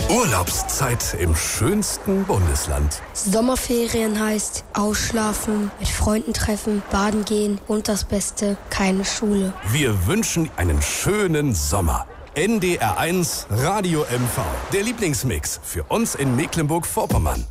Urlaubszeit im schönsten Bundesland. Sommerferien heißt ausschlafen, mit Freunden treffen, baden gehen und das Beste, keine Schule. Wir wünschen einen schönen Sommer. NDR1 Radio MV. Der Lieblingsmix für uns in Mecklenburg-Vorpommern.